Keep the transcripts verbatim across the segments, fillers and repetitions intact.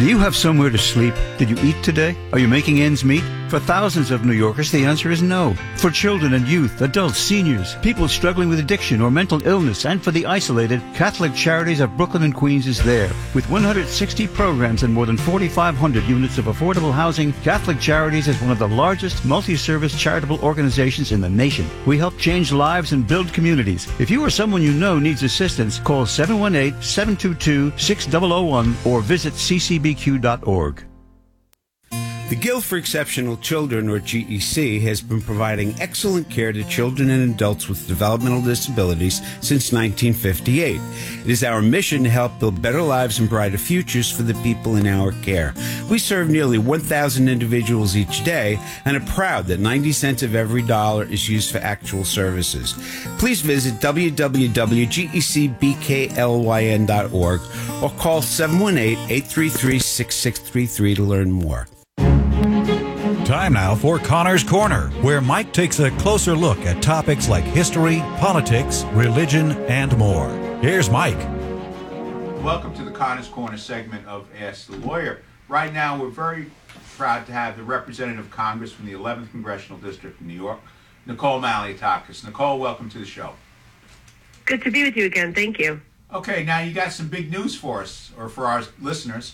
Do you have somewhere to sleep? Did you eat today? Are you making ends meet? For thousands of New Yorkers, the answer is no. For children and youth, adults, seniors, people struggling with addiction or mental illness, and for the isolated, Catholic Charities of Brooklyn and Queens is there. With one hundred sixty programs and more than forty-five hundred units of affordable housing, Catholic Charities is one of the largest multi-service charitable organizations in the nation. We help change lives and build communities. If you or someone you know needs assistance, call seven one eight, seven two two, six zero zero one or visit c c b q dot org. The Guild for Exceptional Children, or G E C, has been providing excellent care to children and adults with developmental disabilities since nineteen fifty-eight. It is our mission to help build better lives and brighter futures for the people in our care. We serve nearly one thousand individuals each day and are proud that ninety cents of every dollar is used for actual services. Please visit w w w dot g e c b k l y n dot org or call seven one eight, eight three three, six six three three to learn more. Time now for Connor's Corner, where Mike takes a closer look at topics like history, politics, religion, and more. Here's Mike. Welcome to the Connor's Corner segment of Ask the Lawyer. Right now, we're very proud to have the representative of Congress from the eleventh Congressional District of New York, Nicole Malliotakis. Nicole, welcome to the show. Good to be with you again. Thank you. Okay, now you got some big news for us, or for our listeners.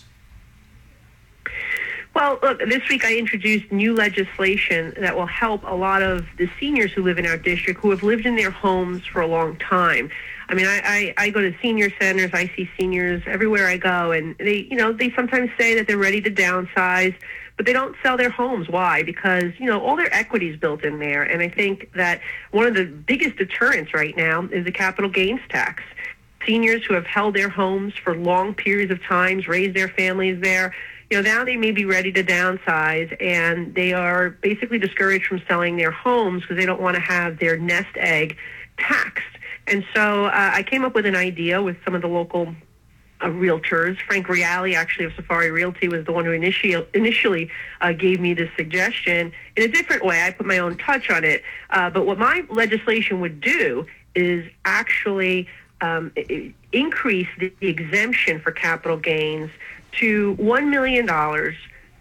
Well, look, this week I introduced new legislation that will help a lot of the seniors who live in our district who have lived in their homes for a long time. I mean, I, I, I go to senior centers, I see seniors everywhere I go, and they, you know, they sometimes say that they're ready to downsize, but they don't sell their homes. Why? Because, you know, all their equity is built in there, and I think that one of the biggest deterrents right now is the capital gains tax. Seniors who have held their homes for long periods of times, raised their families there, you know, now they may be ready to downsize, and they are basically discouraged from selling their homes because they don't want to have their nest egg taxed. And so uh, I came up with an idea with some of the local uh, realtors. Frank Reale, actually, of Safari Realty, was the one who initially, initially uh, gave me this suggestion in a different way. I put my own touch on it. Uh, but what my legislation would do is actually um, increase the exemption for capital gains to one million dollars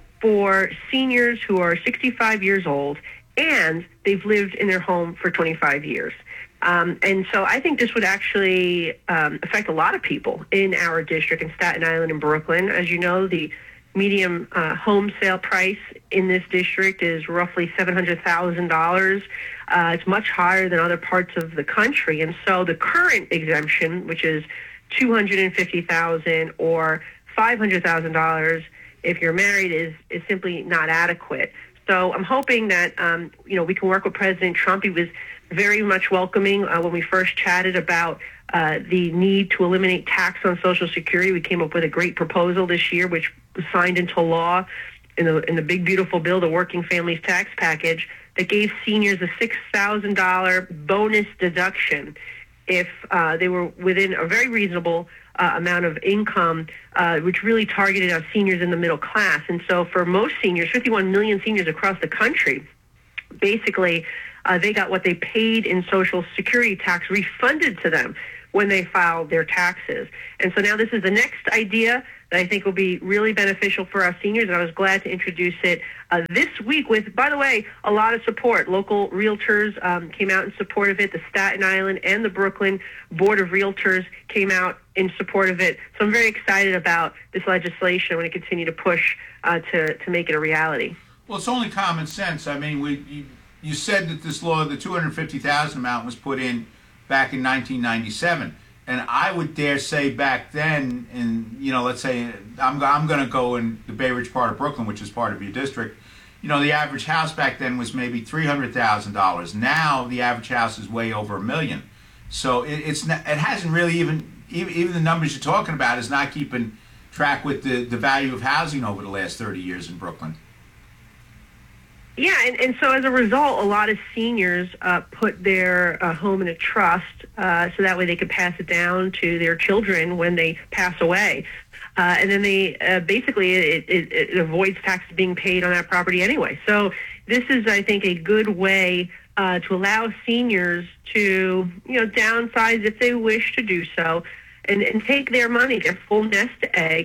for seniors who are sixty-five years old and they've lived in their home for twenty-five years. Um, and so I think this would actually um, affect a lot of people in our district, in Staten Island and Brooklyn. As you know, the median uh, home sale price in this district is roughly seven hundred thousand dollars. Uh, it's much higher than other parts of the country. And so the current exemption, which is two hundred fifty thousand dollars or five hundred thousand dollars if you're married, is, is simply not adequate. So I'm hoping that, um, you know, we can work with President Trump. He was very much welcoming uh, when we first chatted about uh, the need to eliminate tax on Social Security. We came up with a great proposal this year, which was signed into law in the, in the big, beautiful bill, the Working Families Tax Package, that gave seniors a six thousand dollars bonus deduction if uh, they were within a very reasonable uh, amount of income, uh, which really targeted our seniors in the middle class. And so for most seniors, fifty-one million seniors across the country, basically uh, they got what they paid in Social Security tax refunded to them when they filed their taxes. And so now this is the next idea that I think will be really beneficial for our seniors, and I was glad to introduce it uh, this week with, by the way, a lot of support. Local realtors um, came out in support of it. The Staten Island and the Brooklyn Board of Realtors came out in support of it. So I'm very excited about this legislation. I want to continue to push uh, to, to make it a reality. Well, it's only common sense. I mean, we you, you said that this law, the two hundred fifty thousand amount, was put in back in nineteen ninety-seven. And I would dare say back then, in, you know, let's say, I'm, I'm going to go in the Bay Ridge part of Brooklyn, which is part of your district, you know, the average house back then was maybe three hundred thousand dollars. Now the average house is way over a million. So it, it's not, it hasn't really even, even, even the numbers you're talking about is not keeping track with the, the value of housing over the last thirty years in Brooklyn. Yeah, and, and so as a result, a lot of seniors uh, put their uh, home in a trust uh, so that way they could pass it down to their children when they pass away. Uh, and then they uh, basically it, it, it avoids taxes being paid on that property anyway. So this is, I think, a good way uh, to allow seniors to, you know, downsize if they wish to do so, and, and take their money, their full nest egg,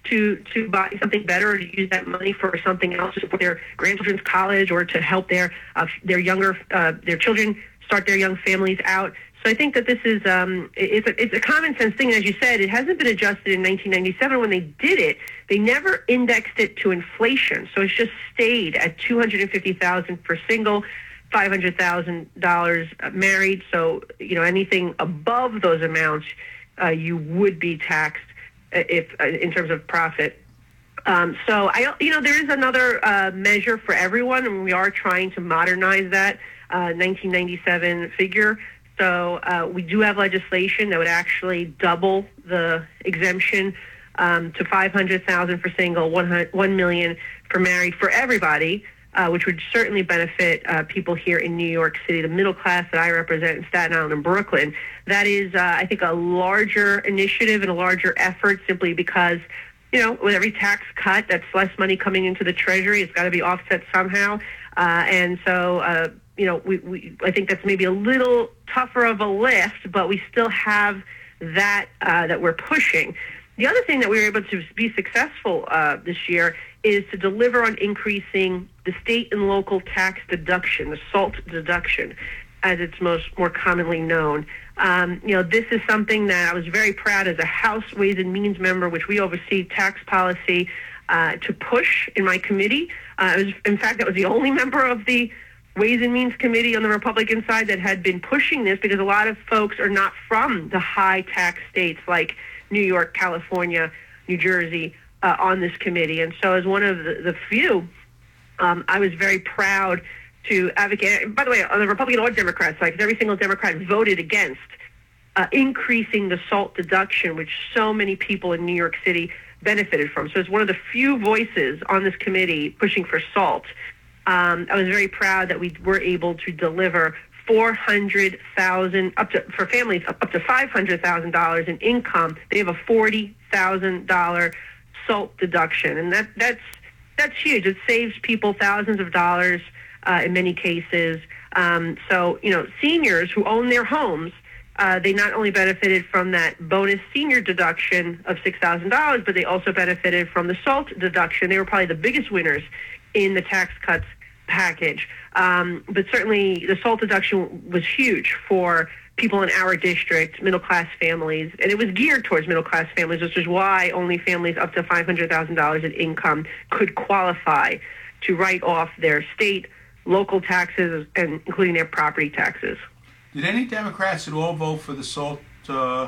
to to buy something better or to use that money for something else, to support their grandchildren's college or to help their uh, their younger uh, their children start their young families out. So I think that this is um, it's a, it's a common sense thing. As you said, it hasn't been adjusted in nineteen ninety-seven. When they did it, they never indexed it to inflation. So it's just stayed at two hundred fifty thousand dollars for single, five hundred thousand dollars married. So, you know, anything above those amounts, uh, you would be taxed if uh, in terms of profit. Um, so, I, you know, there is another uh, measure for everyone, and we are trying to modernize that uh, nineteen ninety-seven figure. So uh, we do have legislation that would actually double the exemption um, to five hundred thousand dollars for single, one million dollars for married, for everybody, uh, which would certainly benefit uh, people here in New York City, the middle class that I represent in Staten Island and Brooklyn. That is, uh, I think, a larger initiative and a larger effort simply because, you know, with every tax cut, that's less money coming into the Treasury. It's got to be offset somehow. Uh, and so, uh, you know, we, we, I think that's maybe a little tougher of a lift, but we still have that uh, that we're pushing. The other thing that we were able to be successful uh, this year is to deliver on increasing the state and local tax deduction, the SALT deduction, as it's most more commonly known. Um, you know, this is something that I was very proud as a House Ways and Means member, which we oversee tax policy, uh, to push in my committee. Uh, I was, in fact, I was the only member of the Ways and Means Committee on the Republican side that had been pushing this, because a lot of folks are not from the high tax states like New York, California, New Jersey uh, on this committee. And so as one of the, the few, um, I was very proud to advocate. By the way, on the Republican or Democrat side, because every single Democrat voted against uh, increasing the SALT deduction, which so many people in New York City benefited from. So it's one of the few voices on this committee pushing for SALT. Um, I was very proud that we were able to deliver four hundred thousand dollars up to for families up, up to five hundred thousand dollars in income. They have a forty thousand dollars SALT deduction, and that that's that's huge. It saves people thousands of dollars uh, in many cases. Um, so you know, seniors who own their homes, uh, they not only benefited from that bonus senior deduction of six thousand dollars, but they also benefited from the SALT deduction. They were probably the biggest winners in the tax cuts package. Um, but certainly the SALT deduction was huge for people in our district, middle-class families, and it was geared towards middle-class families, which is why only families up to five hundred thousand dollars in income could qualify to write off their state, local taxes, and including their property taxes. Did any Democrats at all vote for the SALT uh,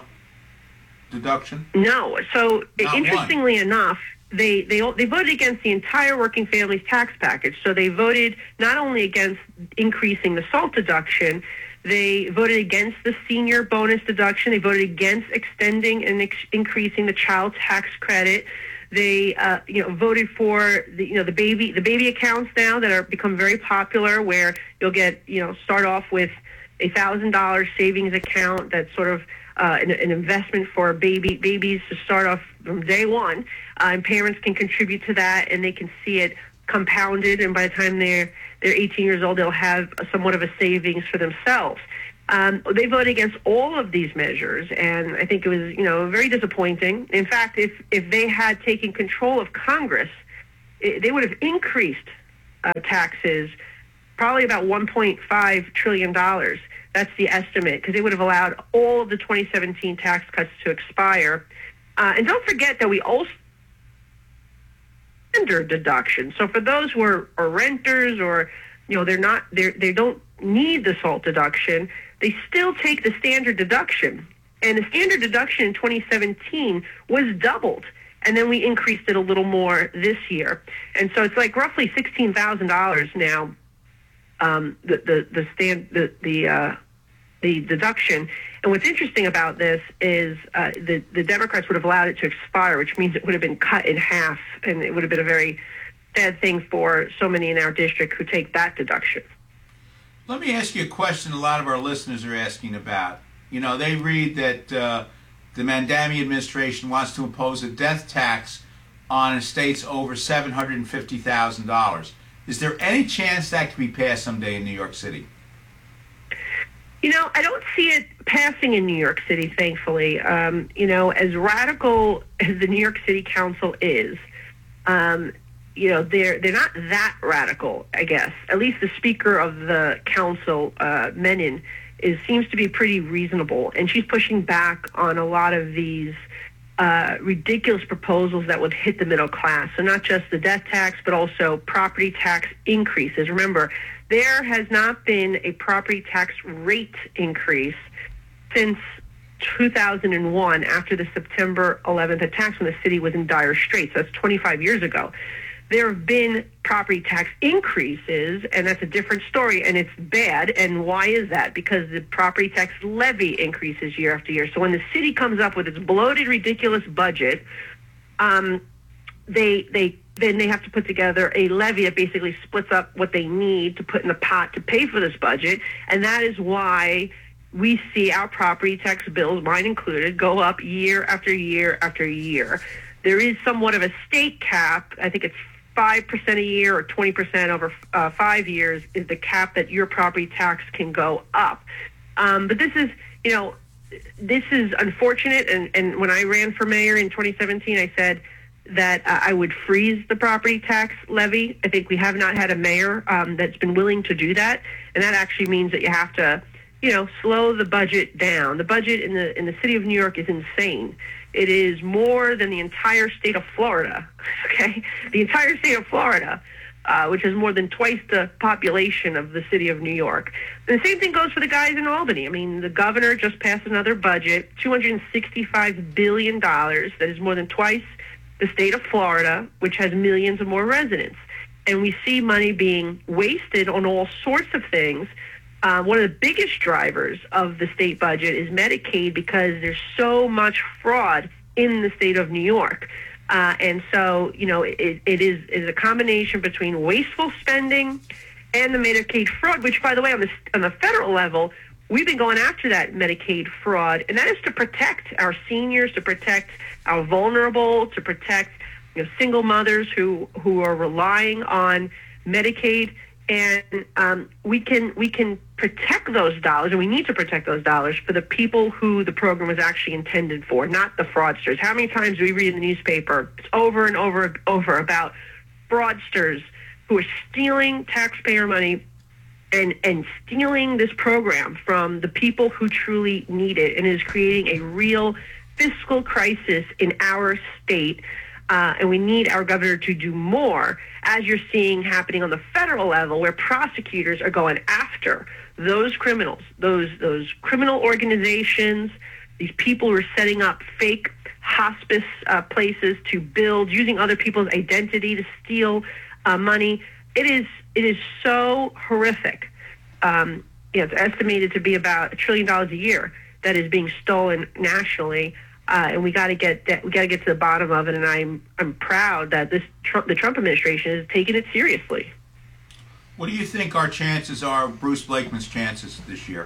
deduction? No. So Not interestingly one. enough, They, they they voted against the entire working families tax package. So they voted not only against increasing the SALT deduction, they voted against the senior bonus deduction. They voted against extending and ex- increasing the child tax credit. They uh, you know voted for the you know the baby the baby accounts now that are become very popular, where you'll get you know start off with a thousand dollar savings account that's sort of Uh, an, an investment for baby babies to start off from day one, uh, and parents can contribute to that, and they can see it compounded. And by the time they're they're eighteen years old, they'll have somewhat of a savings for themselves. Um, they voted against all of these measures, and I think it was you know very disappointing. In fact, if if they had taken control of Congress, it, they would have increased uh, taxes probably about one point five trillion dollars. That's the estimate, because they would have allowed all of the twenty seventeen tax cuts to expire. Uh, and don't forget that we also standard deduction. So for those who are, are renters, or you know they're not they they don't need the SALT deduction, they still take the standard deduction. And the standard deduction in twenty seventeen was doubled, and then we increased it a little more this year. And so it's like roughly sixteen thousand dollars now. Um, the the the stand the the uh, the deduction. And what's interesting about this is uh, the the Democrats would have allowed it to expire, which means it would have been cut in half, and it would have been a very sad thing for so many in our district who take that deduction. Let me ask you a question a lot of our listeners are asking about. You know, they read that uh, the Mandami administration wants to impose a death tax on estates over seven hundred fifty thousand dollars. Is there any chance that could be passed someday in New York City? You know, I don't see it passing in New York City, thankfully. Um, you know, as radical as the New York City Council is, um, you know, they're they're not that radical, I guess. At least the Speaker of the Council, uh, Menon, is seems to be pretty reasonable, and she's pushing back on a lot of these uh, ridiculous proposals that would hit the middle class. So not just the death tax, but also property tax increases. Remember, there has not been a property tax rate increase since two thousand one, after the September eleventh attacks, when the city was in dire straits. That's twenty-five years ago. There have been property tax increases, and that's a different story, and it's bad. And why is that? Because the property tax levy increases year after year. So when the city comes up with its bloated, ridiculous budget, um, they they then they have to put together a levy that basically splits up what they need to put in the pot to pay for this budget, and that is why we see our property tax bills, mine included, go up year after year after year. There is somewhat of a state cap. I think it's five percent a year or twenty percent over uh, five years is the cap that your property tax can go up. Um, but this is, you know, this is unfortunate. And, and when I ran for mayor in twenty seventeen, I said that uh, I would freeze the property tax levy. I think we have not had a mayor um, that's been willing to do that. And that actually means that you have to, you know, slow the budget down. The budget in the in the city of New York is insane. It is more than the entire state of Florida, okay? The entire state of Florida, uh, which is more than twice the population of the city of New York. And the same thing goes for the guys in Albany. I mean, the governor just passed another budget, two hundred sixty-five billion dollars. That is more than twice the state of Florida, which has millions of more residents. And we see money being wasted on all sorts of things. Uh, one of the biggest drivers of the state budget is Medicaid, because there's so much fraud in the state of New York. Uh, and so, you know, it, it is, is a combination between wasteful spending and the Medicaid fraud, which, by the way, on the, on the federal level, we've been going after that Medicaid fraud, and that is to protect our seniors, to protect our vulnerable, to protect, you know, single mothers who, who are relying on Medicaid. And um, we can we can protect those dollars, and we need to protect those dollars for the people who the program was actually intended for, not the fraudsters. How many times do we read in the newspaper, it's over and over and over, about fraudsters who are stealing taxpayer money and, and stealing this program from the people who truly need it, and is creating a real fiscal crisis in our state. Uh, and we need our governor to do more, as you're seeing happening on the federal level, where prosecutors are going after those criminals, those those criminal organizations, these people who are setting up fake hospice uh, places to build, using other people's identity to steal uh, money. It is it is so horrific. Um, you know, it's estimated to be about a trillion dollars a year that is being stolen nationally. Uh, and we got to get we got to get to the bottom of it. And I'm I'm proud that this Trump, the Trump administration has taken it seriously. What do you think our chances are, Bruce Blakeman's chances this year?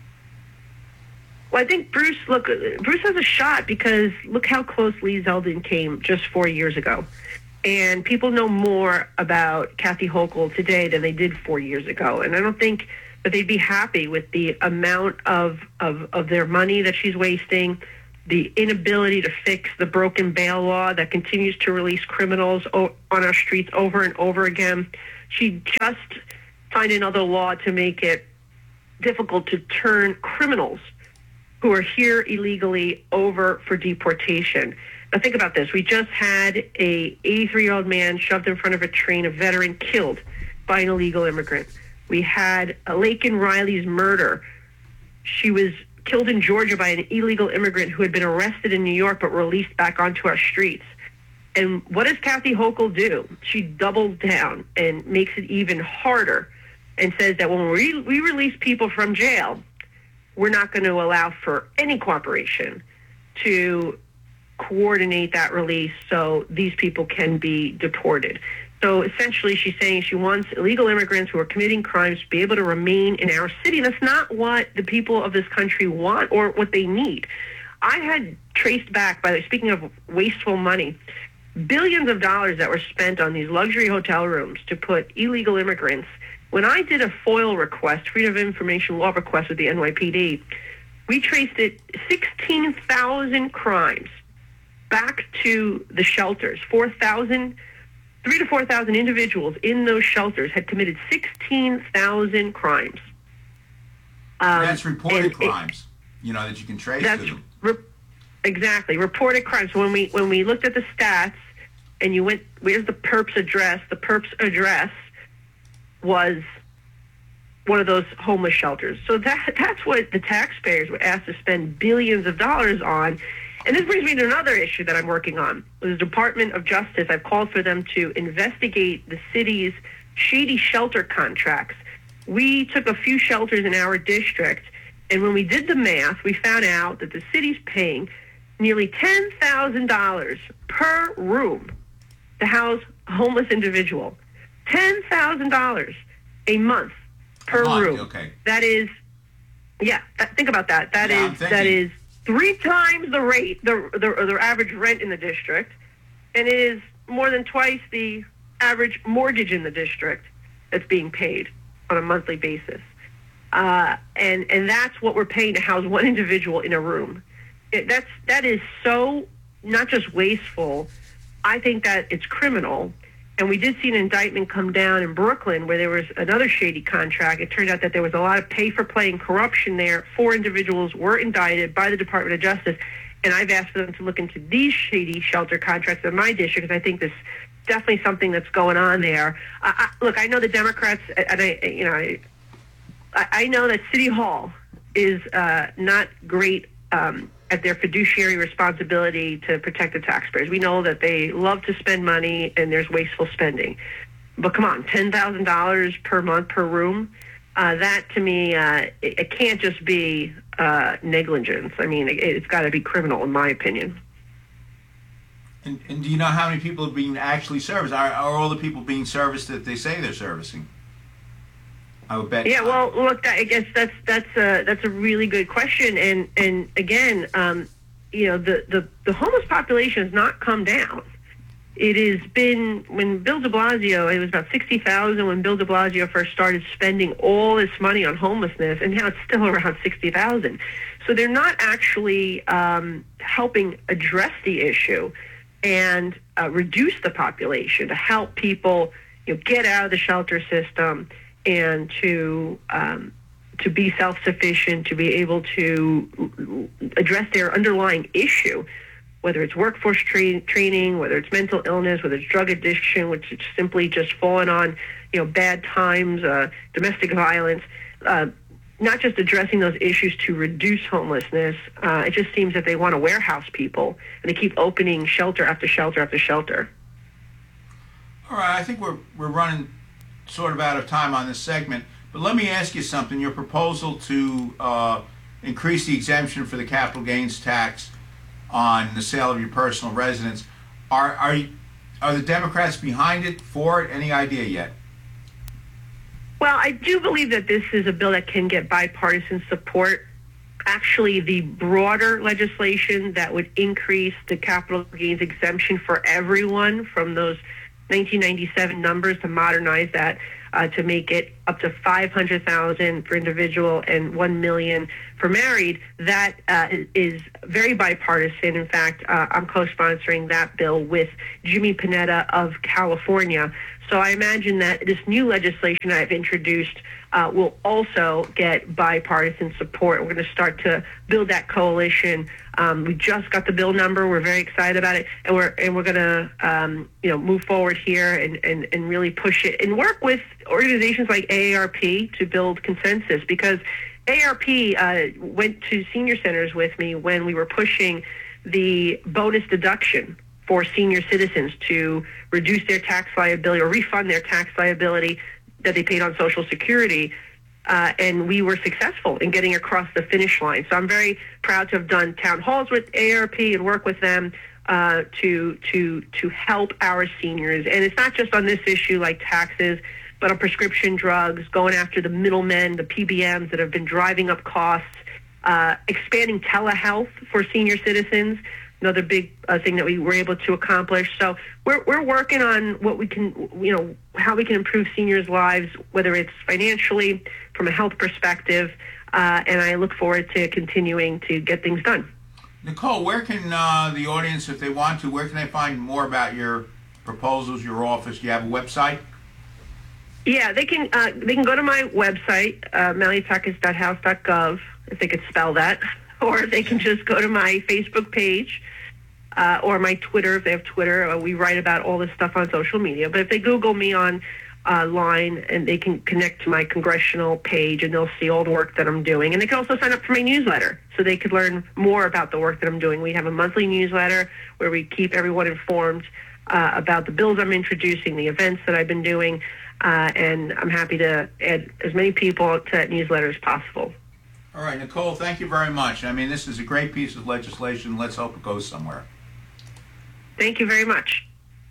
Well, I think Bruce look Bruce has a shot, because look how close Lee Zeldin came just four years ago, and people know more about Kathy Hochul today than they did four years ago. And I don't think that they'd be happy with the amount of of, of their money that she's wasting, the inability to fix the broken bail law that continues to release criminals o- on our streets over and over again. She just signed another law to make it difficult to turn criminals who are here illegally over for deportation. Now think about this. We just had a eighty-three-year-old man shoved in front of a train, a veteran, killed by an illegal immigrant. We had a Laken Riley's murder. She was killed in Georgia by an illegal immigrant who had been arrested in New York but released back onto our streets. And what does Kathy Hochul do? She doubles down and makes it even harder, and says that when we, we release people from jail, we're not going to allow for any cooperation to coordinate that release so these people can be deported. So essentially she's saying she wants illegal immigrants who are committing crimes to be able to remain in our city. That's not what the people of this country want or what they need. I had traced back, by the speaking of wasteful money, billions of dollars that were spent on these luxury hotel rooms to put illegal immigrants When I did a FOIL request, Freedom of Information Law request with the N Y P D, we traced it sixteen thousand crimes back to the shelters. four thousand, three to four thousand individuals in those shelters had committed sixteen thousand crimes. Um, that's reported and crimes, it, you know, that you can trace that's to them. Re- exactly, reported crimes. So when we when we looked at the stats, and you went, where's the perp's address? The perp's address was one of those homeless shelters. So that that's what the taxpayers were asked to spend billions of dollars on. And this brings me to another issue that I'm working on. The Department of Justice, I've called for them to investigate the city's shady shelter contracts. We took a few shelters in our district, and when we did the math, we found out that the city's paying nearly ten thousand dollars per room to house a homeless individual. ten thousand dollars a month per month, room. okay. That is, yeah, that, think about that. That Yeah, I'm is thinking. that is three times the rate, the, the the average rent in the district, and it is more than twice the average mortgage in the district that's being paid on a monthly basis. Uh, and and that's what we're paying to house one individual in a room. It, that's that is so not just wasteful. I think that it's criminal. And we did see an indictment come down in Brooklyn where there was another shady contract. It turned out that there was a lot of pay-for-play and corruption there. Four individuals were indicted by the Department of Justice, and I've asked for them to look into these shady shelter contracts in my district because I think this is definitely something that's going on there. Uh, I, look, I know the Democrats, and I, you know, I, I know that City Hall is uh, not great um, at their fiduciary responsibility to protect the taxpayers. We know that they love to spend money and there's wasteful spending. But come on, ten thousand dollars per month per room, uh, that to me, uh, it, it can't just be uh, negligence. I mean, it, it's got to be criminal in my opinion. And, and do you know how many people are being actually serviced? Are, are all the people being serviced that they say they're servicing? I would bet. Yeah, well, look, I guess that's that's a that's a really good question, and and again, um, you know, the, the, the homeless population has not come down. It has been when Bill De Blasio, it was about sixty thousand when Bill De Blasio first started spending all this money on homelessness, and now it's still around sixty thousand. So they're not actually um, helping address the issue and uh, reduce the population to help people, you know, get out of the shelter system and to um, to be self-sufficient, to be able to address their underlying issue, whether it's workforce tra- training, whether it's mental illness, whether it's drug addiction, which is simply just fallen on, you know, bad times, uh, domestic violence, uh, not just addressing those issues to reduce homelessness. Uh, it just seems that they want to warehouse people, and they keep opening shelter after shelter after shelter. All right, I think we're we're running sort of out of time on this segment, but let me ask you something. Your proposal to uh, increase the exemption for the capital gains tax on the sale of your personal residence, are are you, are the Democrats behind it, for it? Any idea yet? Well, I do believe that this is a bill that can get bipartisan support. Actually, the broader legislation that would increase the capital gains exemption for everyone from those nineteen ninety-seven numbers, to modernize that, uh, to make it up to five hundred thousand dollars for individual and one million dollars for married, that uh, is very bipartisan. In fact, uh, I'm co-sponsoring that bill with Jimmy Panetta of California. So I imagine that this new legislation I've introduced uh, will also get bipartisan support. We're going to start to build that coalition. Um, we just got the bill number. We're very excited about it, and we're and we're going to um, you know move forward here and, and, and really push it and work with organizations like A A R P to build consensus, because A A R P uh, went to senior centers with me when we were pushing the bonus deduction for senior citizens to reduce their tax liability or refund their tax liability that they paid on Social Security. Uh, and we were successful in getting across the finish line. So I'm very proud to have done town halls with A A R P and work with them uh, to to to help our seniors. And it's not just on this issue like taxes, but on prescription drugs, going after the middlemen, the P B Ms that have been driving up costs, uh, expanding telehealth for senior citizens. another big uh, thing that we were able to accomplish. So we're we're working on what we can, you know, how we can improve seniors' lives, whether it's financially, from a health perspective, uh, and I look forward to continuing to get things done. Nicole, where can uh, the audience, if they want to, where can they find more about your proposals, your office? Do you have a website? Yeah, they can uh, they can go to my website, uh, malliotakis dot house dot gov, if they could spell that, or they can just go to my Facebook page uh, or my Twitter, if they have Twitter. Uh, we write about all this stuff on social media. But if they Google me on uh, line, and they can connect to my congressional page, and they'll see all the work that I'm doing. And they can also sign up for my newsletter, so they could learn more about the work that I'm doing. We have a monthly newsletter where we keep everyone informed uh, about the bills I'm introducing, the events that I've been doing. Uh, and I'm happy to add as many people to that newsletter as possible. All right, Nicole, thank you very much. I mean, this is a great piece of legislation. Let's hope it goes somewhere. Thank you very much.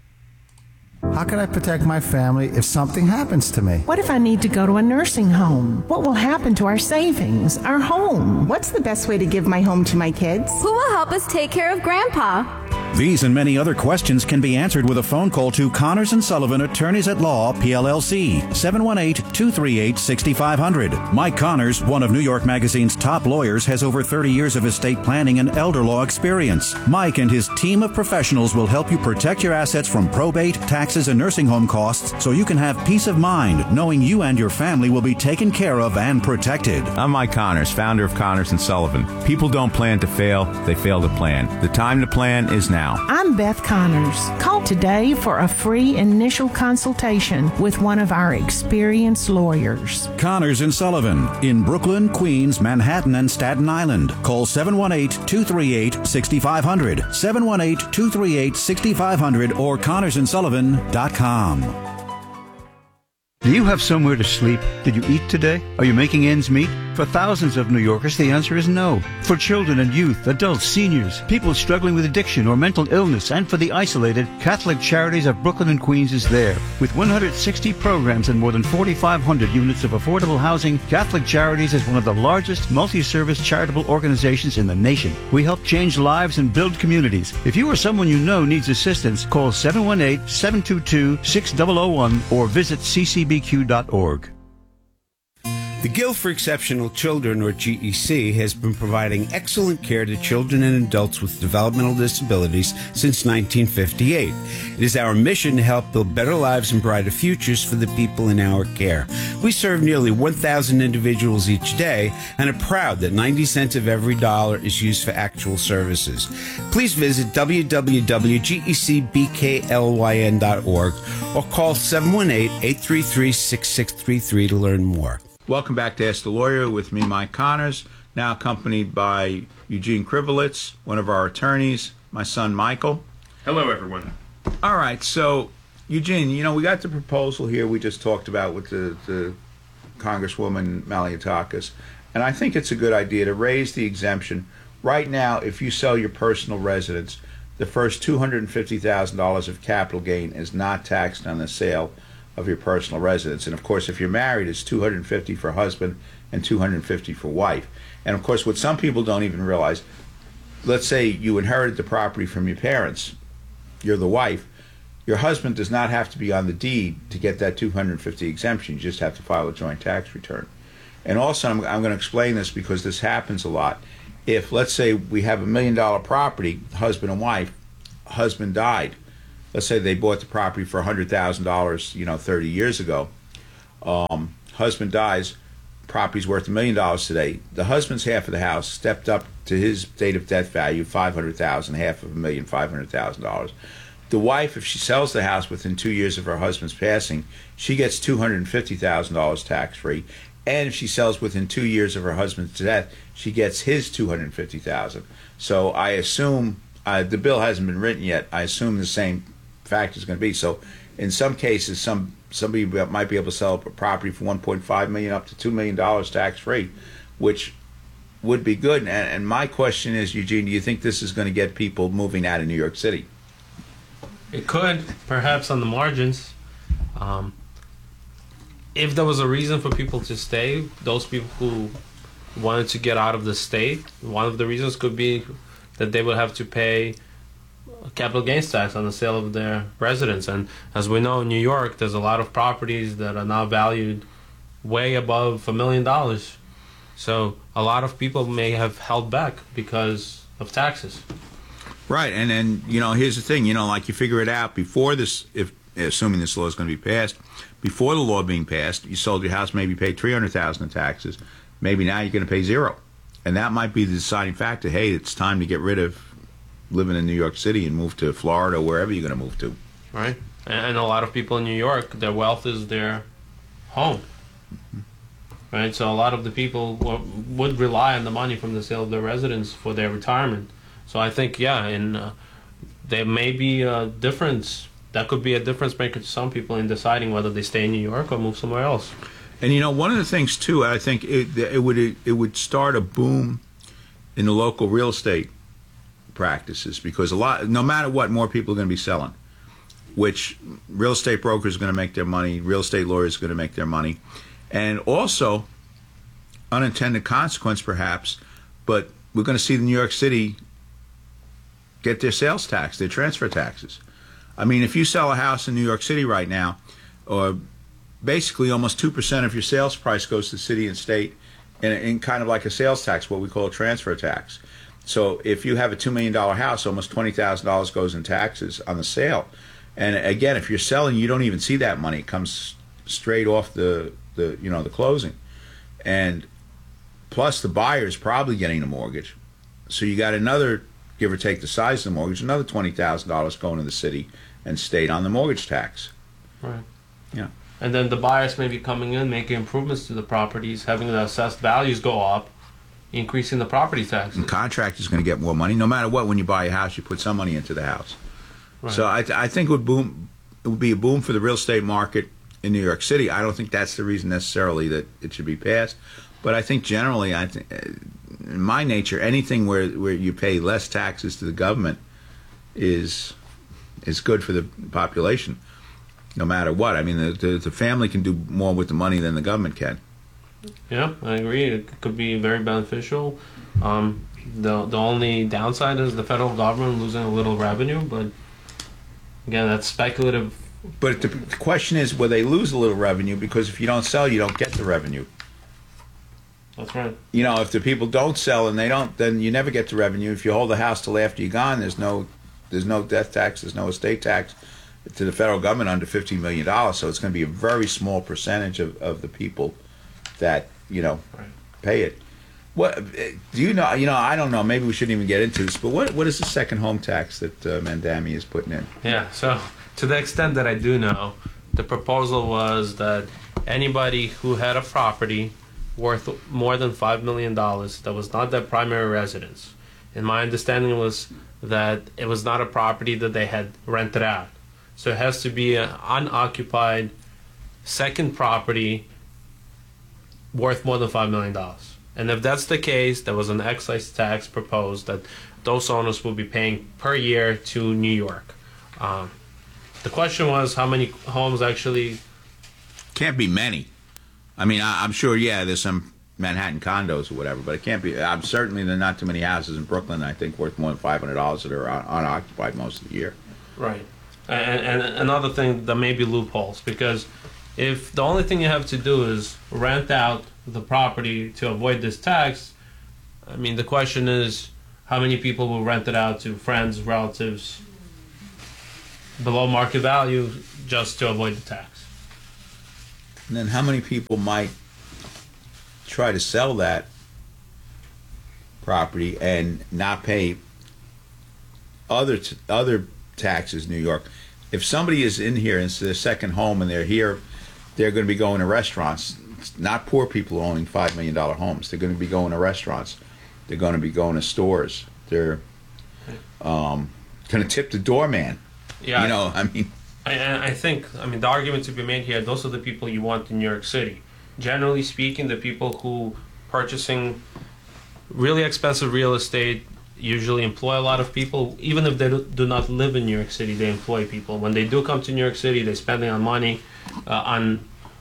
How can I protect my family if something happens to me? What if I need to go to a nursing home? What will happen to our savings, our home? What's the best way to give my home to my kids? Who will help us take care of Grandpa? These and many other questions can be answered with a phone call to Connors and Sullivan, Attorneys at Law, P L L C, seven one eight, two three eight, six five zero zero. Mike Connors, one of New York Magazine's top lawyers, has over thirty years of estate planning and elder law experience. Mike and his team of professionals will help you protect your assets from probate, taxes, and nursing home costs so you can have peace of mind knowing you and your family will be taken care of and protected. I'm Mike Connors, founder of Connors and Sullivan. People don't plan to fail, they fail to plan. The time to plan is now. I'm Beth Connors. Call today for a free initial consultation with one of our experienced lawyers. Connors and Sullivan in Brooklyn, Queens, Manhattan, and Staten Island. Call seven one eight, two three eight, six five zero zero, seven one eight, two three eight, six five zero zero, or connors and sullivan dot com. Do you have somewhere to sleep? Did you eat today? Are you making ends meet? For thousands of New Yorkers, the answer is no. For children and youth, adults, seniors, people struggling with addiction or mental illness, and for the isolated, Catholic Charities of Brooklyn and Queens is there. With one hundred sixty programs and more than forty-five hundred units of affordable housing, Catholic Charities is one of the largest multi-service charitable organizations in the nation. We help change lives and build communities. If you or someone you know needs assistance, call seven one eight, seven two two, six zero zero one or visit c c b q dot org. The Guild for Exceptional Children, or G E C, has been providing excellent care to children and adults with developmental disabilities since nineteen fifty-eight. It is our mission to help build better lives and brighter futures for the people in our care. We serve nearly one thousand individuals each day and are proud that ninety cents of every dollar is used for actual services. Please visit w w w dot g e c b k l y n dot org or call seven one eight, eight three three, six six three three to learn more. Welcome back to Ask the Lawyer with me, Mike Connors, now accompanied by Eugene Krivolitz, one of our attorneys, my son Michael. Hello, everyone. All right, so Eugene, you know, we got the proposal here we just talked about with the, the Congresswoman Malliotakis, and I think it's a good idea to raise the exemption. Right now, if you sell your personal residence, the first two hundred fifty thousand dollars of capital gain is not taxed on the sale of your personal residence. And of course, if you're married, it's two hundred fifty for husband and two hundred fifty for wife. And of course, what some people don't even realize, let's say you inherited the property from your parents, you're the wife, your husband does not have to be on the deed to get that two hundred fifty exemption. You just have to file a joint tax return. And also, I'm, I'm going to explain this because this happens a lot. If, let's say, we have a million dollar property, husband and wife, husband died, let's say they bought the property for one hundred thousand dollars, you know, thirty years ago. Um, husband dies, property's worth a million dollars today. The husband's half of the house stepped up to his date of death value, five hundred thousand dollars, half of a million, five hundred thousand dollars. The wife, if she sells the house within two years of her husband's passing, she gets two hundred fifty thousand dollars tax-free. And if she sells within two years of her husband's death, she gets his two hundred fifty thousand dollars. So I assume, uh, the bill hasn't been written yet, I assume the same fact is going to be. So in some cases, some somebody might be able to sell a property for one point five million dollars up to two million dollars tax-free, which would be good. And, and my question is, Eugene, do you think this is going to get people moving out of New York City? It could, perhaps on the margins. Um, if there was a reason for people to stay, those people who wanted to get out of the state, one of the reasons could be that they would have to pay capital gains tax on the sale of their residence. And as we know, in New York, there's a lot of properties that are now valued way above a million dollars. So a lot of people may have held back because of taxes. Right, and then, you know, here's the thing, you know, like you figure it out before this, if assuming this law is going to be passed, before the law being passed, you sold your house, maybe paid three hundred thousand dollars in taxes. Maybe now you're going to pay zero. And that might be the deciding factor. Hey, it's time to get rid of living in New York City and move to Florida or wherever you're going to move to. Right. And a lot of people in New York, their wealth is their home. Mm-hmm. Right. So a lot of the people would rely on the money from the sale of their residence for their retirement. So I think, yeah, and uh, there may be a difference. That could be a difference maker to some people in deciding whether they stay in New York or move somewhere else. And you know, one of the things too, I think it, it would it would start a boom in the local real estate practices, because a lot, no matter what, more people are going to be selling. Which real estate brokers are going to make their money, real estate lawyers are going to make their money, and also unintended consequence perhaps, but we're going to see the New York City get their sales tax, their transfer taxes. I mean, if you sell a house in New York City right now, or basically almost two percent of your sales price goes to the city and state in, in kind of like a sales tax, what we call a transfer tax. So if you have a two million dollar house, almost twenty thousand dollars goes in taxes on the sale. And again, if you're selling, you don't even see that money. It comes straight off the, the you know, the closing. And plus the buyer is probably getting a mortgage. So you got another, give or take the size of the mortgage, another twenty thousand dollars going to the city and state on the mortgage tax. Right. Yeah. And then the buyers may be coming in, making improvements to the properties, having the assessed values go up, increasing the property taxes. And contractor's going to get more money. No matter what, when you buy a house, you put some money into the house. Right. So I, th- I think it would boom. It would be a boom for the real estate market in New York City. I don't think that's the reason necessarily that it should be passed, but I think generally, I think, in my nature, anything where where you pay less taxes to the government is is good for the population, no matter what. I mean, the, the, the family can do more with the money than the government can. Yeah, I agree. It could be very beneficial. Um, the the only downside is the federal government losing a little revenue, but again, that's speculative. But the, the question is, will they lose a little revenue? Because if you don't sell, you don't get the revenue. That's right. You know, if the people don't sell and they don't, then you never get the revenue. If you hold the house till after you're gone, there's no, there's no death tax, there's no estate tax to the federal government under fifteen million dollars. So it's going to be a very small percentage of, of the people that, you know, right. pay it. What do you know? You know, I don't know. Maybe we shouldn't even get into this. But what what is the second home tax that uh, Mandami is putting in? Yeah. So to the extent that I do know, the proposal was that anybody who had a property worth more than five million dollars that was not their primary residence, and my understanding was that it was not a property that they had rented out. So it has to be an unoccupied second property worth more than five million dollars. And if that's the case, there was an excise tax proposed that those owners will be paying per year to New York. Um, the question was how many homes actually... Can't be many. I mean, I, I'm sure, yeah, there's some Manhattan condos or whatever, but it can't be... I'm certainly there are not too many houses in Brooklyn, I think, worth more than five hundred dollars that are un- unoccupied most of the year. Right. And, and another thing, there may be loopholes, because if the only thing you have to do is rent out the property to avoid this tax, I mean, the question is how many people will rent it out to friends, relatives, below market value just to avoid the tax? And then how many people might try to sell that property and not pay other t- other taxes in New York? If somebody is in here and it's their second home and they're here, they're going to be going to restaurants. It's not poor people owning five million dollars homes. They're going to be going to restaurants. They're going to be going to stores. They're um, going to tip the doorman. Yeah, you know, I mean... I, I think, I mean, the argument to be made here, those are the people you want in New York City. Generally speaking, the people who purchasing really expensive real estate usually employ a lot of people. Even if they do not live in New York City, they employ people. When they do come to New York City, they're spending on money uh, on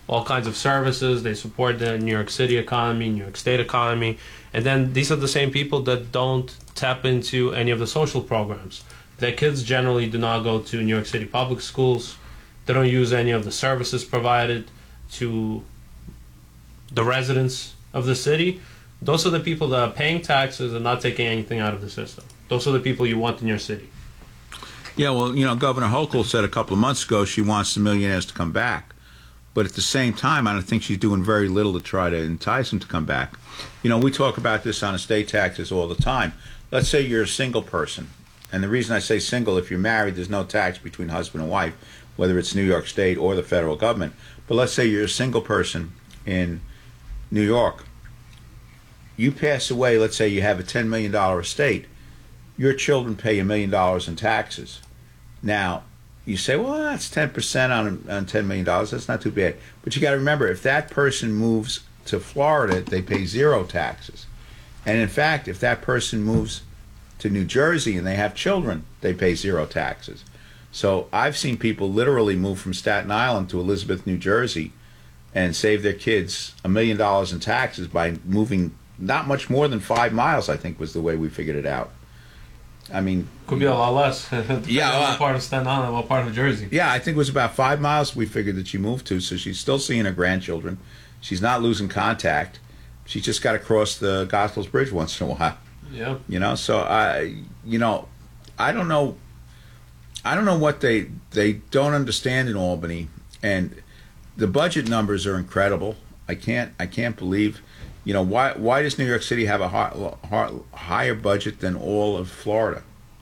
all kinds of services. They support the New York City economy, New York State economy. And then these are the same people that don't tap into any of the social programs. Their kids generally do not go to New York City public schools. They don't use any of the services provided to the residents of the city. Those are the people that are paying taxes and not taking anything out of the system. Those are the people you want in your city. Yeah, well, you know, Governor Hochul said a couple of months ago she wants the millionaires to come back. But at the same time, I don't think she's doing very little to try to entice them to come back. You know, we talk about this on estate taxes all the time. Let's say you're a single person. And the reason I say single, if you're married, there's no tax between husband and wife, whether it's New York State or the federal government. But let's say you're a single person in New York. You pass away, let's say you have a ten million dollars estate. Your children pay a million dollars in taxes. Now, you say, well, that's ten percent on, on ten million dollars. That's not too bad. But you got to remember, if that person moves to Florida, they pay zero taxes. And in fact, if that person moves to New Jersey and they have children, they pay zero taxes. So I've seen people literally move from Staten Island to Elizabeth, New Jersey, and save their kids a million dollars in taxes by moving not much more than five miles, I think was the way we figured it out. I mean, could be a lot less. Yeah, uh, what part of Staten Island, what part of Jersey? Yeah, I think it was about five miles we figured that she moved to. So she's still seeing her grandchildren. She's not losing contact. She's just got to cross the Gospels Bridge once in a while. Yeah. You know, so I, you know, I don't know. I don't know what they they don't understand in Albany, and the budget numbers are incredible. I can't I can't believe. You know, why why does New York City have a high, high, higher budget than all of Florida?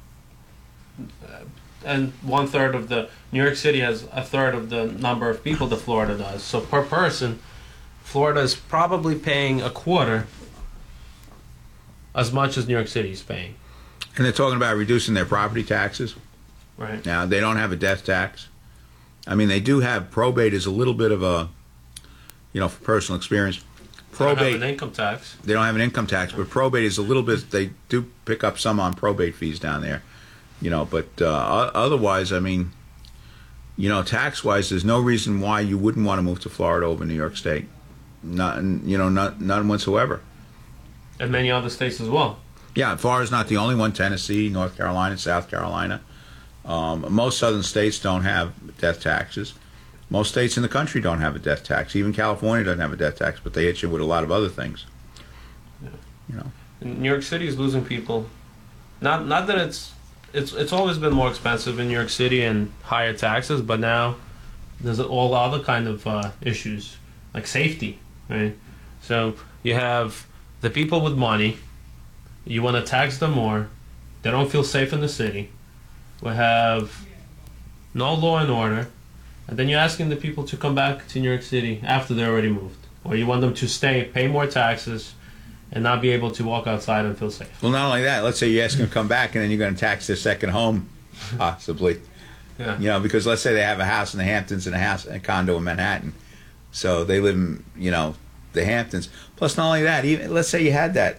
And one third of the, New York City has a third of the number of people that Florida does. So per person, Florida is probably paying a quarter as much as New York City is paying. And they're talking about reducing their property taxes. Right. Now, they don't have a death tax. I mean, they do have, probate is a little bit of a, you know, personal experience. Probate, they don't have an income tax. They don't have an income tax, but probate is a little bit, they do pick up some on probate fees down there, you know, but uh, otherwise, I mean, you know, tax-wise, there's no reason why you wouldn't want to move to Florida over New York State. Not, you know, not, none whatsoever. And many other states as well. Yeah, Florida's not the only one. Tennessee, North Carolina, South Carolina. Um, most southern states don't have death taxes. Most states in the country don't have a death tax. Even California doesn't have a death tax, but they hit you with a lot of other things. Yeah. You know, and New York City is losing people. Not not that it's it's it's always been more expensive in New York City and higher taxes, but now there's all other kind of uh, issues like safety, right? So you have the people with money. You want to tax them more. They don't feel safe in the city. We have no law and order. And then you're asking the people to come back to New York City after they're already moved. Or you want them to stay, pay more taxes, and not be able to walk outside and feel safe. Well, not only that, let's say you ask them to come back and then you're going to tax their second home, possibly. Yeah. You know, because let's say they have a house in the Hamptons and a house, a condo in Manhattan. So they live in, you know, the Hamptons. Plus, not only that, even let's say you had that.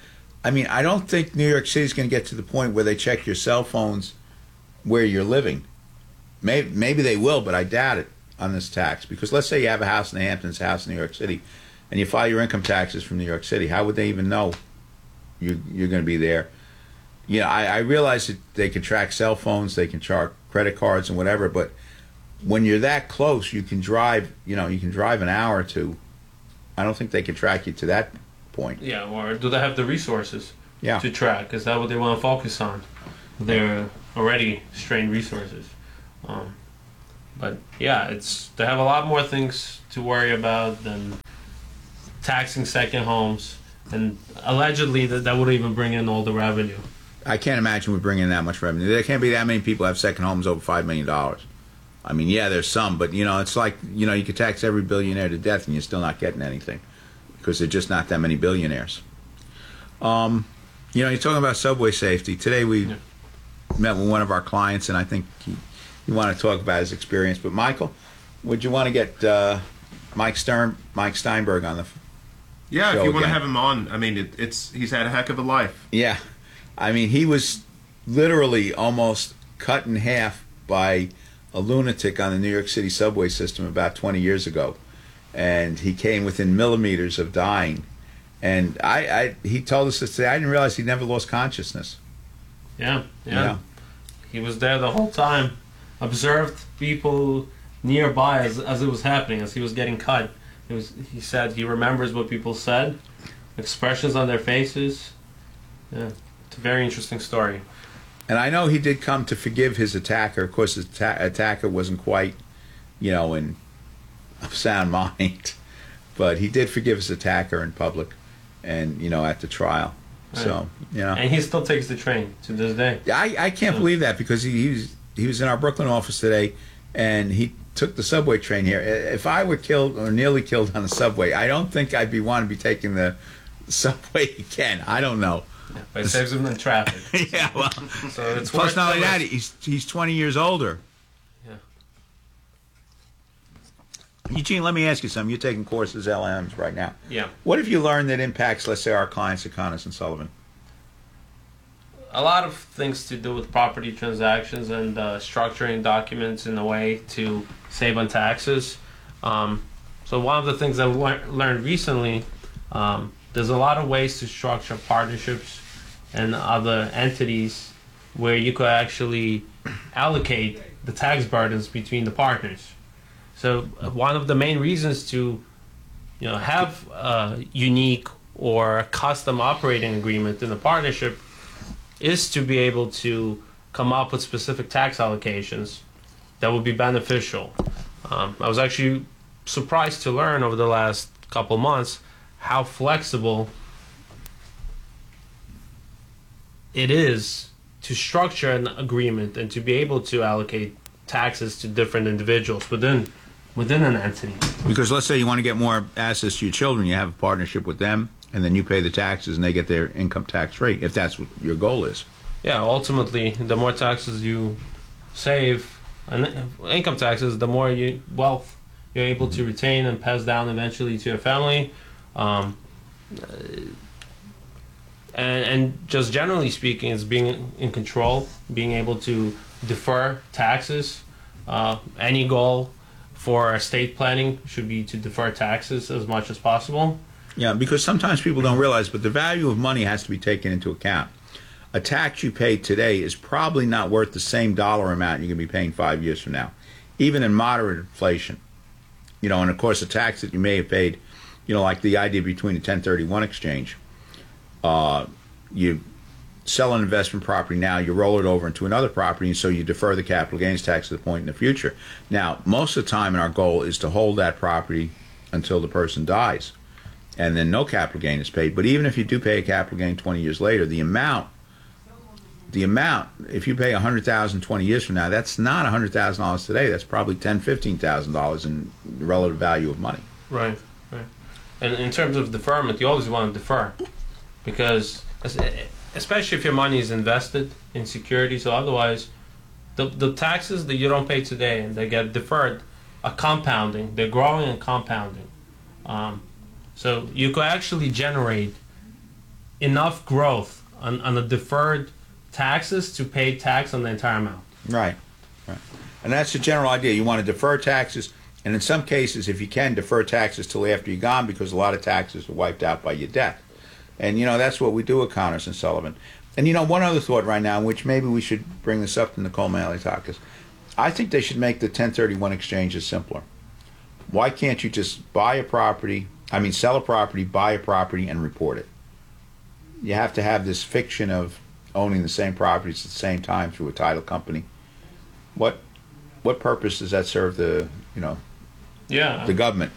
I mean, I don't think New York City's going to get to the point where they check your cell phones where you're living. Maybe, maybe they will, but I doubt it on this tax. Because let's say you have a house in the Hamptons, a house in New York City, and you file your income taxes from New York City. How would they even know you, you're going to be there? You know, I, I realize that they can track cell phones, they can track credit cards and whatever, but when you're that close, you can drive, you know, you can drive an hour or two. I don't think they can track you to that point. Yeah, or do they have the resources yeah. to track? Is that what they want to focus on? Their already strained resources. Um, but yeah, it's they have a lot more things to worry about than taxing second homes, and allegedly that that would even bring in all the revenue. I can't imagine we bring in that much revenue. There can't be that many people who have second homes over five million dollars. I mean, yeah, there's some, but you know, it's like, you know, you could tax every billionaire to death and you're still not getting anything because there's just not that many billionaires. Um, you know, you're talking about subway safety. Today we yeah. met with one of our clients, and I think he, he wanted to talk about his experience. But Michael, would you want to get uh, Mike Stern, Mike Steinberg on the yeah, show if you want again? to have him on. I mean, it, it's he's had a heck of a life. Yeah, I mean, he was literally almost cut in half by a lunatic on the New York City subway system about twenty years ago. and he came within millimeters of dying. And I, I he told us this today. I didn't realize he never lost consciousness. Yeah, yeah. You know? He was there the whole time, observed people nearby as, as it was happening, as he was getting cut. It was, he said he remembers what people said, expressions on their faces. Yeah, it's a very interesting story. And I know he did come to forgive his attacker. Of course, his ta- attacker wasn't quite, you know, in sound mind. But he did forgive his attacker in public and, you know, at the trial. Right. So, you know. And he still takes the train to this day. I, I can't So. believe that because he, he, was, he was in our Brooklyn office today and he took the subway train here. If I were killed or nearly killed on the subway, I don't think I'd be want to be taking the subway again. I don't know. Yeah, but it saves him in traffic. Yeah, well. So it's Plus, worth not the only that, risk. he's, he's twenty years older. Yeah. Eugene, let me ask you something. You're taking courses, L M Ms right now. Yeah. What have you learned that impacts, let's say, our clients at Connors and Sullivan? A lot of things to do with property transactions and uh, structuring documents in a way to save on taxes. Um, so one of the things I've lear- learned recently, um, there's a lot of ways to structure partnerships and other entities where you could actually allocate the tax burdens between the partners. So uh, one of the main reasons to, you know, have a unique or custom operating agreement in the partnership is to be able to come up with specific tax allocations that would be beneficial. Um, I was actually surprised to learn over the last couple months how flexible it is to structure an agreement and to be able to allocate taxes to different individuals within within an entity. Because let's say you want to get more assets to your children, you have a partnership with them, and then you pay the taxes and they get their income tax rate, if that's what your goal is. Yeah, ultimately, the more taxes you save, and income taxes, the more you, wealth you're able to retain and pass down eventually to your family. Um, and, and just generally speaking, it's being in control, being able to defer taxes. Uh, any goal for estate planning should be to defer taxes as much as possible. Yeah, because sometimes people don't realize, but the value of money has to be taken into account. A tax you pay today is probably not worth the same dollar amount you're going to be paying five years from now, even in moderate inflation. You know, and of course, a tax that you may have paid, you know, like the idea between a ten thirty-one exchange, uh, you sell an investment property now, you roll it over into another property, and so you defer the capital gains tax to the point in the future. Now, most of the time, our goal is to hold that property until the person dies, and then no capital gain is paid. But even if you do pay a capital gain twenty years later, the amount, the amount, if you pay one hundred thousand dollars twenty years from now, that's not one hundred thousand dollars today. That's probably ten thousand dollars, fifteen thousand dollars in the relative value of money. Right, right. And in terms of deferment, you always want to defer, because especially if your money is invested in securities, so otherwise, the the taxes that you don't pay today and they get deferred are compounding. They're growing and compounding. Um, so you could actually generate enough growth on, on the deferred taxes to pay tax on the entire amount. Right, right. And that's the general idea. You want to defer taxes, and in some cases, if you can, defer taxes till after you're gone, because a lot of taxes are wiped out by your death. And, you know, that's what we do at Connors and Sullivan. And, you know, one other thought right now, which maybe we should bring this up to Nicole Malley-Takis, I think they should make the ten thirty-one exchanges simpler. Why can't you just buy a property, I mean, sell a property, buy a property, and report it? You have to have this fiction of owning the same properties at the same time through a title company. What what purpose does that serve the, you know, yeah, the government?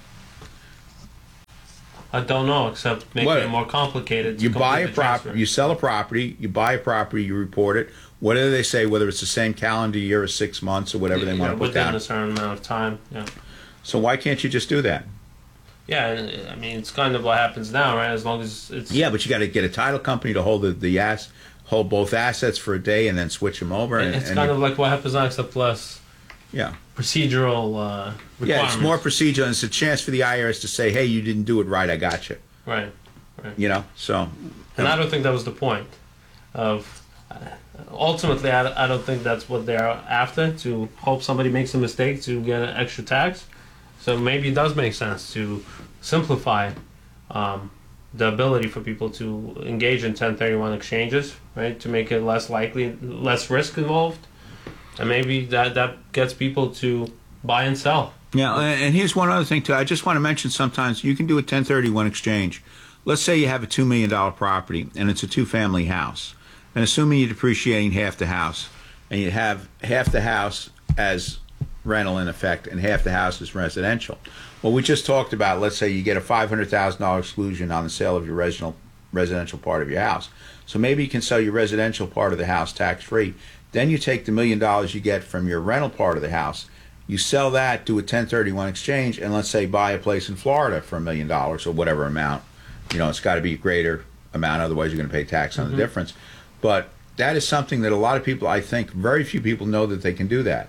I don't know, except making What? it more complicated. to You buy a complete the transfer. property, you sell a property, you buy a property, you report it. What do they say, whether it's the same calendar year or six months or whatever they Yeah, want to put within down? a certain amount of time. Yeah. So why can't you just do that? Yeah, and, I mean, it's kind of what happens now, right? As long as it's Yeah, but you got to get a title company to hold the, the ass, hold both assets for a day and then switch them over. And, it's and kind you- of like what happens now, except less yeah. procedural uh, requirements. Yeah, it's more procedural, and it's a chance for the I R S to say, hey, you didn't do it right, I got you. Right, right. You know, so. And I don't think that was the point of. Uh, ultimately, I, I don't think that's what they're after, to hope somebody makes a mistake to get an extra tax. So maybe it does make sense to simplify um, the ability for people to engage in ten thirty-one exchanges, right? To make it less likely, less risk involved, and maybe that that gets people to buy and sell. Yeah, and here's one other thing too. I just want to mention sometimes you can do a ten thirty-one exchange. Let's say you have a two million dollar property and it's a two-family house, and assuming you're depreciating half the house, and you have half the house as rental in effect and half the house is residential. Well, we just talked about, let's say you get a five hundred thousand dollars exclusion on the sale of your residential residential part of your house. So maybe you can sell your residential part of the house tax-free. Then you take the million dollars you get from your rental part of the house, you sell that, do a ten thirty-one exchange, and let's say buy a place in Florida for a million dollars or whatever amount. You know, it's got to be a greater amount, otherwise you're going to pay tax on mm-hmm. the difference. But that is something that a lot of people, I think, very few people know that they can do that.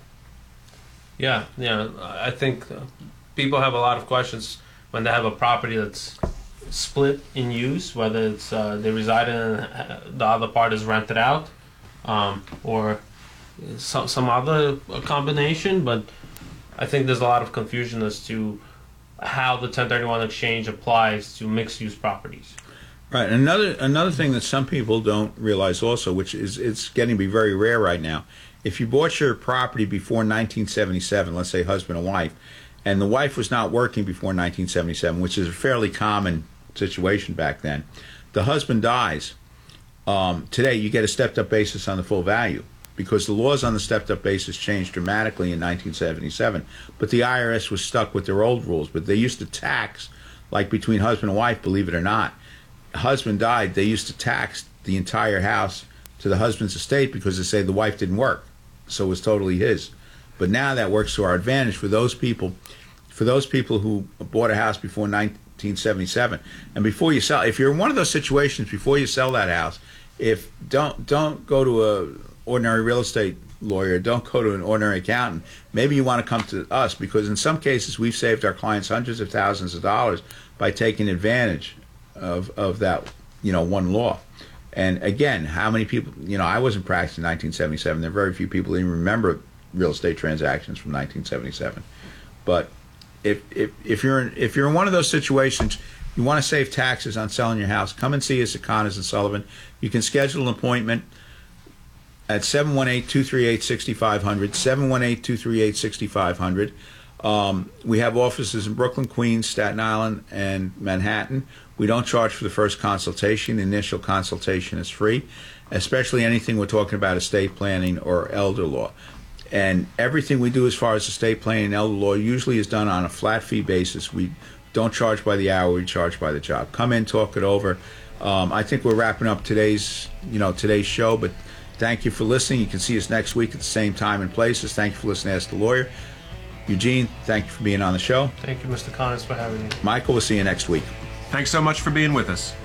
Yeah, yeah. I think people have a lot of questions when they have a property that's split in use, whether it's uh, they reside in uh, the other part is rented out, um, or some some other combination. But I think there's a lot of confusion as to how the ten thirty-one exchange applies to mixed-use properties. Right. Another another thing that some people don't realize also, which is it's getting to be very rare right now, if you bought your property before nineteen seventy-seven, let's say husband and wife, and the wife was not working before nineteen seventy-seven, which is a fairly common situation back then, the husband dies. Um, today, you get a stepped-up basis on the full value, because the laws on the stepped-up basis changed dramatically in nineteen seventy-seven. But the I R S was stuck with their old rules. But they used to tax, like between husband and wife, believe it or not. Husband died, they used to tax the entire house to the husband's estate because they say the wife didn't work, so it was totally his. But now that works to our advantage for those people, for those people who bought a house before nineteen seventy-seven. And before you sell, if you're in one of those situations, before you sell that house, if don't don't go to a ordinary real estate lawyer, don't go to an ordinary accountant. Maybe you want to come to us, because in some cases we've saved our clients hundreds of thousands of dollars by taking advantage of of that, you know, one law. And again, how many people, you know, I wasn't practicing in nineteen seventy-seven. There are very few people who even remember real estate transactions from nineteen seventy-seven. But if if if you're in, if you're in one of those situations, you want to save taxes on selling your house, come and see us at Connors and Sullivan. You can schedule an appointment at seven one eight, two three eight, six five zero zero, seven one eight, two three eight, six five zero zero. Um, we have offices in Brooklyn, Queens, Staten Island, and Manhattan. We don't charge for the first consultation. The initial consultation is free, especially anything we're talking about estate planning or elder law. And everything we do as far as estate planning and elder law usually is done on a flat fee basis. We don't charge by the hour, we charge by the job. Come in, talk it over. Um, I think we're wrapping up today's, you know, today's show, but thank you for listening. You can see us next week at the same time and places. Thank you for listening to Ask the Lawyer. Eugene, thank you for being on the show. Thank you, Mister Connors, for having me. Michael, we'll see you next week. Thanks so much for being with us.